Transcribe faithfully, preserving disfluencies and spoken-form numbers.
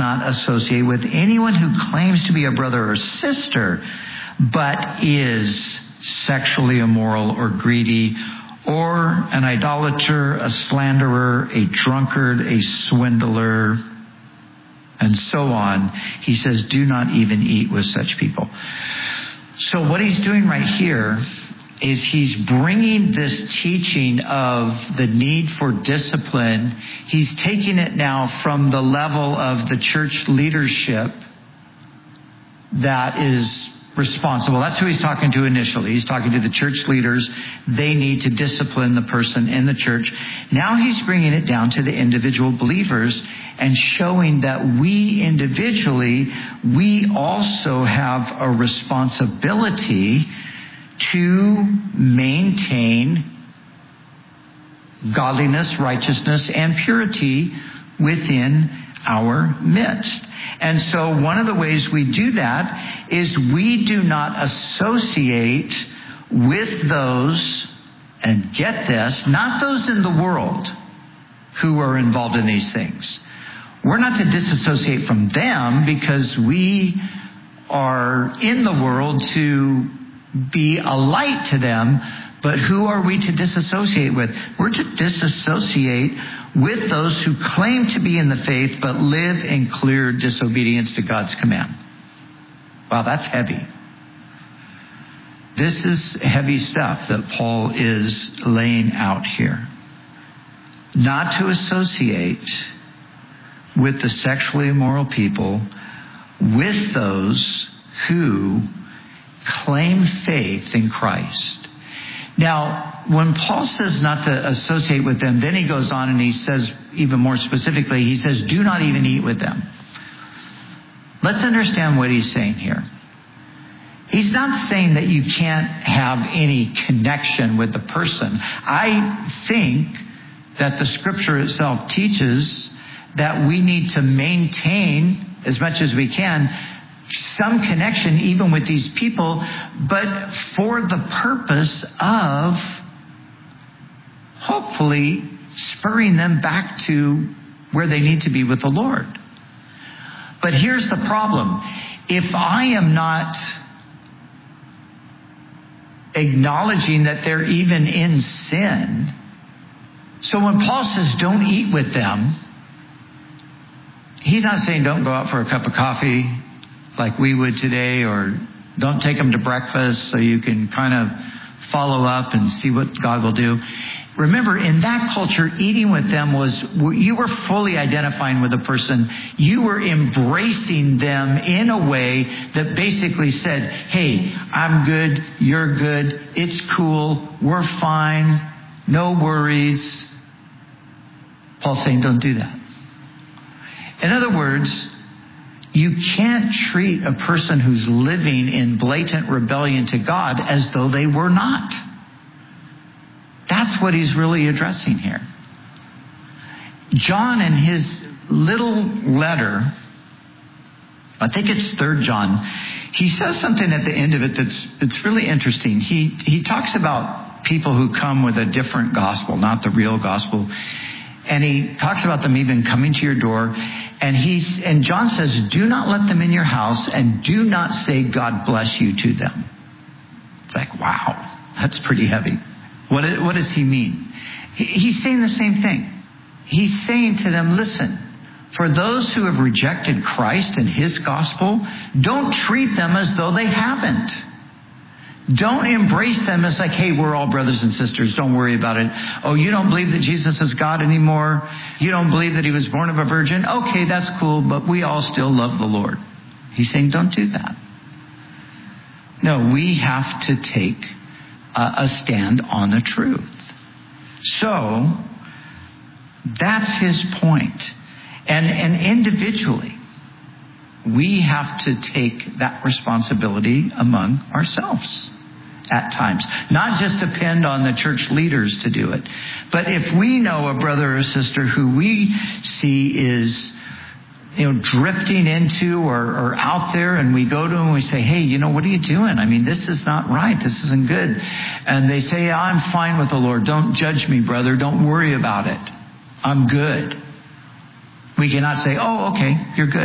not associate with anyone who claims to be a brother or sister, but is sexually immoral or greedy, or an idolater, a slanderer, a drunkard, a swindler, and so on. He says, do not even eat with such people. So what he's doing right here is he's bringing this teaching of the need for discipline. He's taking it now from the level of the church leadership that is responsible. That's who he's talking to initially. He's talking to the church leaders. They need to discipline the person in the church. Now he's bringing it down to the individual believers and showing that we individually, we also have a responsibility to maintain godliness, righteousness, and purity within our midst. And so one of the ways we do that is we do not associate with those, and get this, not those in the world who are involved in these things. We're not to disassociate from them because we are in the world to be a light to them, but who are we to disassociate with? We're to disassociate with those who claim to be in the faith but live in clear disobedience to God's command. Wow, that's heavy. This is heavy stuff that Paul is laying out here. Not to associate with the sexually immoral people, with those who claim faith in Christ. Now, when Paul says not to associate with them, then he goes on and he says, even more specifically, he says, do not even eat with them. Let's understand what he's saying here. He's not saying that you can't have any connection with the person. I think that the scripture itself teaches that we need to maintain, as much as we can, some connection even with these people, but for the purpose of hopefully spurring them back to where they need to be with the Lord. But here's the problem. If I am not acknowledging that they're even in sin, so when Paul says don't eat with them, he's not saying don't go out for a cup of coffee like we would today, or don't take them to breakfast so you can kind of follow up and see what God will do. Remember, in that culture, eating with them was, you were fully identifying with the person. You were embracing them in a way that basically said, hey, I'm good, you're good, it's cool, we're fine, no worries. Paul's saying don't do that. In other words, you can't treat a person who's living in blatant rebellion to God as though they were not. That's what he's really addressing here. John, in his little letter, I think it's Third John, he says something at the end of it that's it's really interesting. He he talks about people who come with a different gospel, not the real gospel. And he talks about them even coming to your door. And he's and John says, do not let them in your house, and do not say God bless you to them. It's like, wow, that's pretty heavy. What, what does he mean? He, he's saying the same thing. He's saying to them, listen, for those who have rejected Christ and his gospel, don't treat them as though they haven't. Don't embrace them as like, hey, we're all brothers and sisters. Don't worry about it. Oh, you don't believe that Jesus is God anymore? You don't believe that he was born of a virgin? Okay, that's cool, but we all still love the Lord. He's saying don't do that. No, we have to take a, a stand on the truth. So that's his point. And, and individually, we have to take that responsibility among ourselves at times. Not just depend on the church leaders to do it. But if we know a brother or sister who we see is, you know, drifting into or, or out there, and we go to them and we say, hey, you know, what are you doing? I mean, this is not right. This isn't good. And they say, yeah, I'm fine with the Lord. Don't judge me, brother. Don't worry about it. I'm good. We cannot say, oh, okay, you're good.